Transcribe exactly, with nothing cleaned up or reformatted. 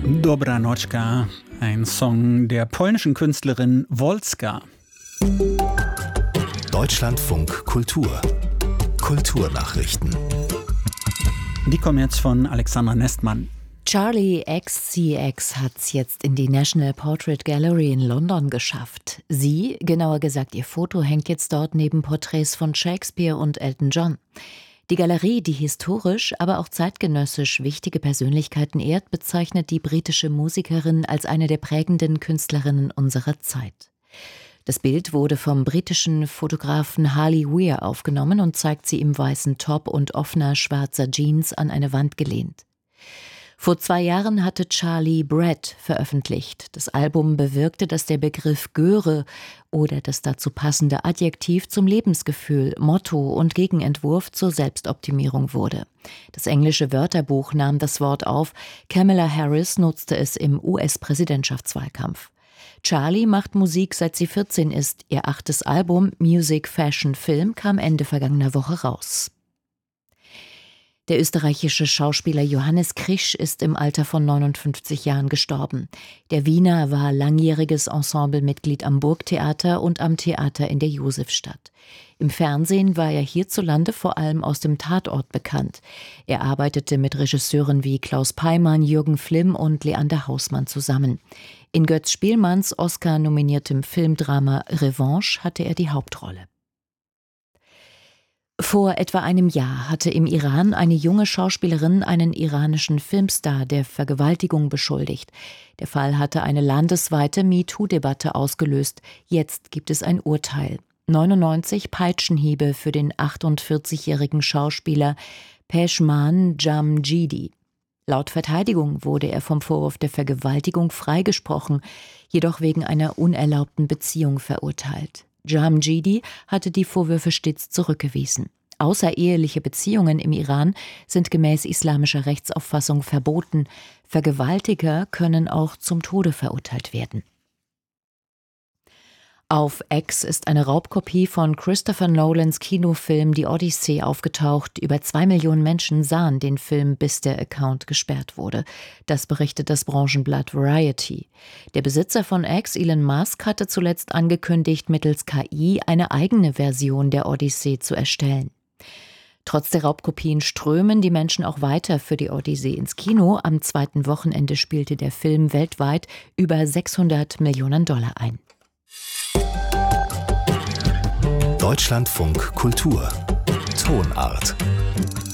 Dobra Noczka, ein Song der polnischen Künstlerin Wolska. Deutschlandfunk Kultur. Kulturnachrichten. Die kommen jetzt von Alexandra Nestmann. Charli X C X hat's jetzt in die National Portrait Gallery in London geschafft. Sie, genauer gesagt ihr Foto, hängt jetzt dort neben Porträts von Shakespeare und Elton John. Die Galerie, die historisch, aber auch zeitgenössisch wichtige Persönlichkeiten ehrt, bezeichnet die britische Musikerin als eine der prägenden Künstlerinnen unserer Zeit. Das Bild wurde vom britischen Fotografen Harley Weir aufgenommen und zeigt sie im weißen Top und offener schwarzer Jeans an eine Wand gelehnt. Vor zwei Jahren hatte Charli Bread veröffentlicht. Das Album bewirkte, dass der Begriff Göre oder das dazu passende Adjektiv zum Lebensgefühl, Motto und Gegenentwurf zur Selbstoptimierung wurde. Das englische Wörterbuch nahm das Wort auf, Kamala Harris nutzte es im U S-Präsidentschaftswahlkampf. Charli macht Musik, seit sie vierzehn ist. Ihr achtes Album Music, Fashion, Film kam Ende vergangener Woche raus. Der österreichische Schauspieler Johannes Krisch ist im Alter von neunundfünfzig Jahren gestorben. Der Wiener war langjähriges Ensemblemitglied am Burgtheater und am Theater in der Josefstadt. Im Fernsehen war er hierzulande vor allem aus dem Tatort bekannt. Er arbeitete mit Regisseuren wie Klaus Peimann, Jürgen Flimm und Leander Hausmann zusammen. In Götz Spielmanns Oscar-nominiertem Filmdrama Revanche hatte er die Hauptrolle. Vor etwa einem Jahr hatte im Iran eine junge Schauspielerin einen iranischen Filmstar der Vergewaltigung beschuldigt. Der Fall hatte eine landesweite MeToo-Debatte ausgelöst. Jetzt gibt es ein Urteil. neunundneunzig Peitschenhiebe für den achtundvierzigjährigen Schauspieler Peshman Jamjidi. Laut Verteidigung wurde er vom Vorwurf der Vergewaltigung freigesprochen, jedoch wegen einer unerlaubten Beziehung verurteilt. Jamjidi hatte die Vorwürfe stets zurückgewiesen. Außereheliche Beziehungen im Iran sind gemäß islamischer Rechtsauffassung verboten. Vergewaltiger können auch zum Tode verurteilt werden. Auf X ist eine Raubkopie von Christopher Nolans Kinofilm Die Odyssee aufgetaucht. Über zwei Millionen Menschen sahen den Film, bis der Account gesperrt wurde. Das berichtet das Branchenblatt Variety. Der Besitzer von X, Elon Musk, hatte zuletzt angekündigt, mittels K I eine eigene Version der Odyssee zu erstellen. Trotz der Raubkopien strömen die Menschen auch weiter für die Odyssee ins Kino. Am zweiten Wochenende spielte der Film weltweit über sechshundert Millionen Dollar ein. Deutschlandfunk Kultur. Tonart.